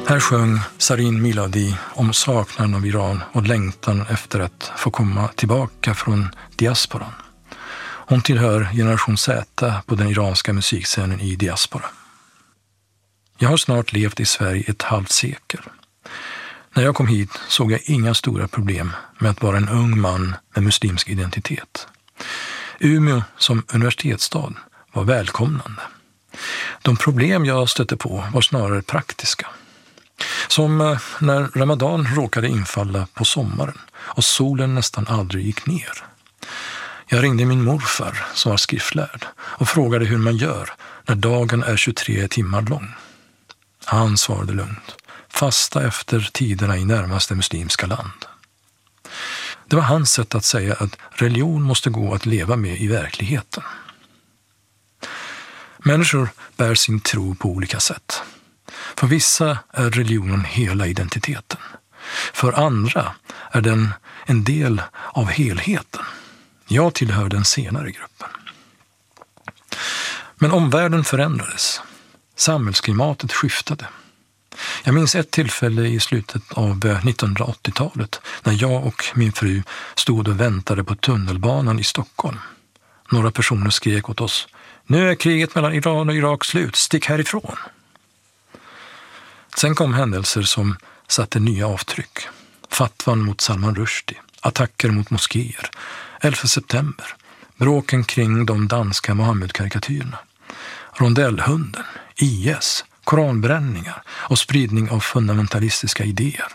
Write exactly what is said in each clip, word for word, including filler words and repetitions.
Här sjöng Sarin Miladi om saknaden av Iran och längtan efter att få komma tillbaka från diasporan. Hon tillhör generation Z på den iranska musikscenen i diaspora. Jag har snart levt i Sverige ett halvt sekel. När jag kom hit såg jag inga stora problem med att vara en ung man med muslimsk identitet. Umeå som universitetsstad var välkomnande. De problem jag stötte på var snarare praktiska. Som när Ramadan råkade infalla på sommaren och solen nästan aldrig gick ner. Jag ringde min morfar som var skriftlärd och frågade hur man gör när dagen är tjugotre timmar lång. Han svarade lugnt: fasta efter tiderna i närmaste muslimska land. Det var hans sätt att säga att religion måste gå att leva med i verkligheten. Människor bär sin tro på olika sätt. För vissa är religionen hela identiteten. För andra är den en del av helheten. Jag tillhör den senare gruppen. Men omvärlden förändrades. Samhällsklimatet skiftade. Jag minns ett tillfälle i slutet av nittonhundraåttiotalet när jag och min fru stod och väntade på tunnelbanan i Stockholm. Några personer skrek åt oss: nu är kriget mellan Iran och Irak slut, stick härifrån. Sen kom händelser som satte nya avtryck. Fatwan mot Salman Rushdie, attacker mot moskéer, elfte september, bråken kring de danska Mohammed-karikatyrerna, rondellhunden, I S, koranbränningar och spridning av fundamentalistiska idéer.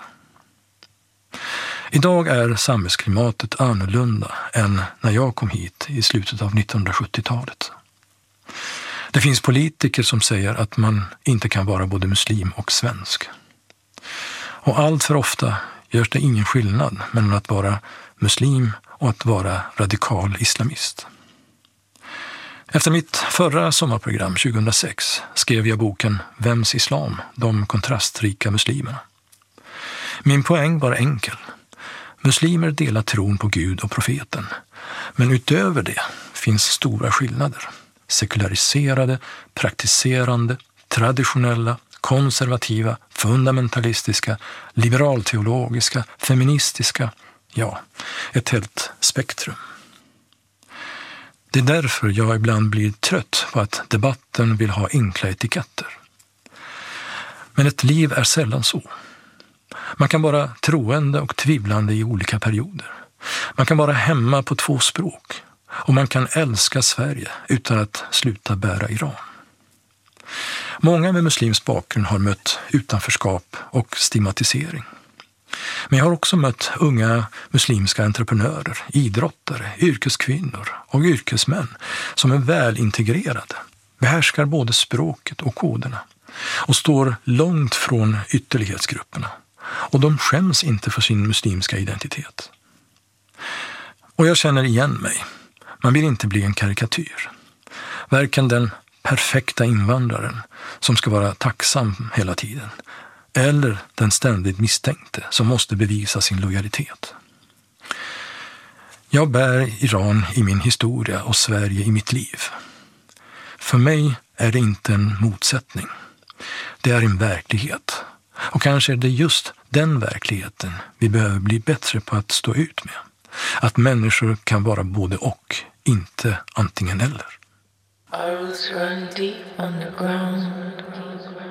Idag är samhällsklimatet annorlunda än när jag kom hit i slutet av nittonhundrasjuttiotalet. Det finns politiker som säger att man inte kan vara både muslim och svensk. Och allt för ofta görs det ingen skillnad mellan att vara muslim och att vara radikal islamist. Efter mitt förra sommarprogram tjugohundrasex skrev jag boken Vems islam? De kontrastrika muslimerna. Min poäng var enkel. Muslimer delar tron på Gud och profeten. Men utöver det finns stora skillnader. Sekulariserade, praktiserande, traditionella, konservativa, fundamentalistiska, liberalteologiska, feministiska, ja, ett helt spektrum. Det är därför jag ibland blir trött på att debatten vill ha enkla etiketter. Men ett liv är sällan så. Man kan vara troende och tvivlande i olika perioder. Man kan vara hemma på två språk. Och man kan älska Sverige utan att sluta bära Iran. Många med muslims bakgrund har mött utanförskap och stigmatisering. Men jag har också mött unga muslimska entreprenörer, idrottare, yrkeskvinnor och yrkesmän som är väl integrerade, behärskar både språket och koderna och står långt från ytterlighetsgrupperna. Och de skäms inte för sin muslimska identitet. Och jag känner igen mig. Man vill inte bli en karikatyr. Varken den perfekta invandraren som ska vara tacksam hela tiden eller den ständigt misstänkte som måste bevisa sin lojalitet. Jag bär Iran i min historia och Sverige i mitt liv. För mig är det inte en motsättning. Det är en verklighet. Och kanske är det just den verkligheten vi behöver bli bättre på att stå ut med. Att människor kan vara både och, inte antingen eller. I was run deep underground.